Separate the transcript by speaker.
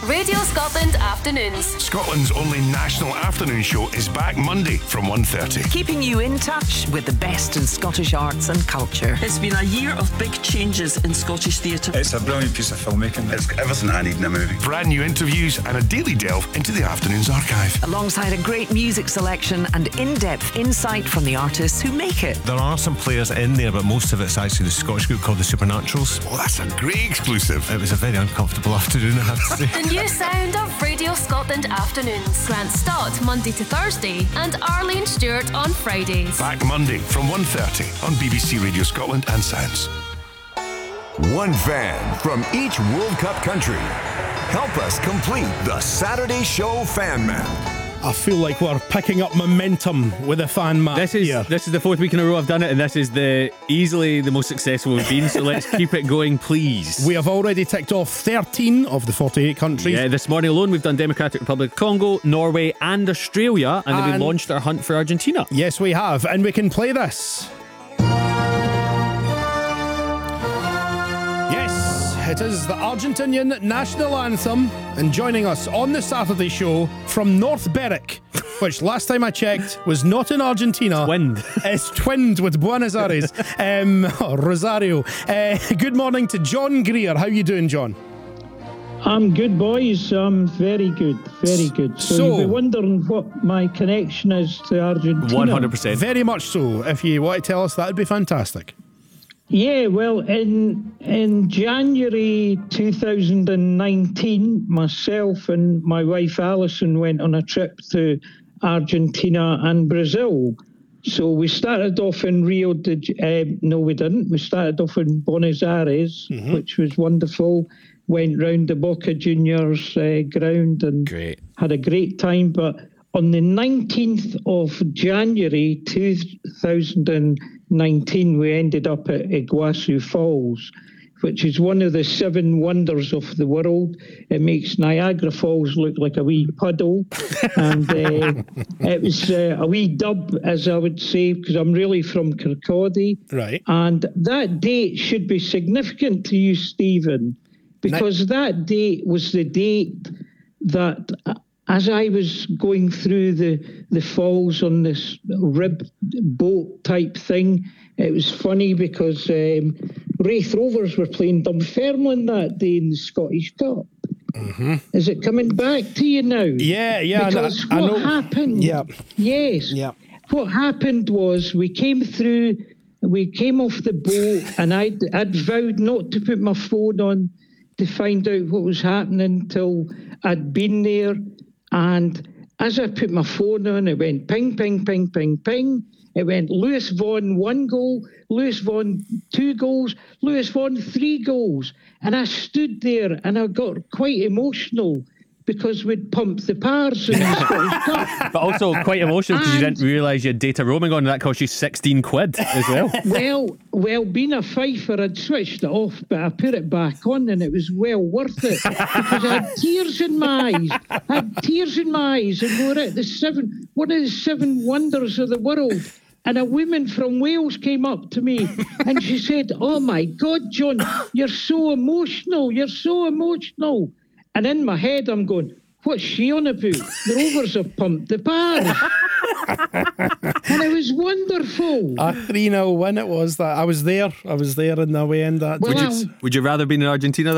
Speaker 1: Radio Scotland Afternoons.
Speaker 2: Scotland's only national afternoon show is back Monday from 1:30.
Speaker 3: Keeping you in touch with the best in Scottish arts and culture.
Speaker 4: It's been a year of big changes in Scottish theatre.
Speaker 5: It's a brilliant piece of filmmaking.
Speaker 6: It's everything I need in a movie.
Speaker 2: Brand new interviews and a daily delve into the afternoon's archive.
Speaker 3: Alongside a great music selection and in-depth insight from the artists who make it.
Speaker 7: There are some players in there, but most of it's actually the Scottish group called the Supernaturals.
Speaker 2: Oh, that's a great exclusive.
Speaker 7: It was a very uncomfortable afternoon, I have to say.
Speaker 1: The new sound of Radio Scotland Afternoons. Grant Stott Monday to Thursday and Arlene Stewart on Fridays.
Speaker 2: Back Monday from 1:30 on BBC Radio Scotland and Sounds.
Speaker 8: One fan from each World Cup country. Help us complete the Saturday Show fan map.
Speaker 9: I feel like we're picking up momentum with a fan map
Speaker 10: This is the fourth week in a row I've done it, and this is easily the most successful we've been, so let's keep it going, please.
Speaker 9: We have already ticked off 13 of the 48 countries.
Speaker 10: Yeah, this morning alone we've done Democratic Republic of Congo, Norway and Australia, and then we launched our hunt for Argentina.
Speaker 9: Yes, we have, and we can play this. Yes, it is the Argentinian national anthem, and joining us on the Saturday show from North Berwick, which last time I checked was not in Argentina. It's twinned with Buenos Aires, Rosario. Good morning to John Greer. How you doing, John?
Speaker 11: I'm good, boys. I'm very good, very good. So you'll be wondering what my connection is to Argentina.
Speaker 10: 100%.
Speaker 9: Very much so. If you want to tell us, that would be fantastic.
Speaker 11: Yeah, well, in January 2019, myself and my wife Alison went on a trip to Argentina and Brazil. So we started off in no, we didn't. We started off in Buenos Aires, which was wonderful. Went round the Boca Juniors ground and had a great time. But on the 19th of January 2019, we ended up at Iguazu Falls, which is one of the 7 wonders of the world. It makes Niagara Falls look like a wee puddle. And it was a wee dub, as I would say, because I'm really from Kirkcaldy.
Speaker 9: Right.
Speaker 11: And that date should be significant to you, Stephen, because that date was the date that, as I was going through the falls on this rib boat type thing, it was funny because Raith Rovers were playing Dunfermline that day in the Scottish Cup. Is it coming back to you now?
Speaker 9: Yeah.
Speaker 11: Because what happened?
Speaker 9: Yeah.
Speaker 11: Yes.
Speaker 9: Yeah.
Speaker 11: What happened was we came off the boat, and I'd vowed not to put my phone on to find out what was happening till I'd been there. And as I put my phone on, it went ping, ping, ping, ping, ping. It went Lewis Vaughan 1 goal, Lewis Vaughan 2 goals, Lewis Vaughan 3 goals. And I stood there and I got quite emotional because we'd pumped the Pars in the Scottish Cup.
Speaker 10: But also quite emotional because you didn't realise you had data roaming on, and that cost you 16 quid as well.
Speaker 11: Well, being a Fifer, I'd switched it off, but I put it back on and it was well worth it because I had tears in my eyes. And we were at one of the 7 wonders of the world. And a woman from Wales came up to me and she said, "Oh my God, John, you're so emotional. And in my head, I'm going, what's she on about? The Rovers have pumped the Pars." And it was wonderful.
Speaker 9: A 3-0 win it was. That I was there in the away end that.
Speaker 10: Would you rather be in Argentina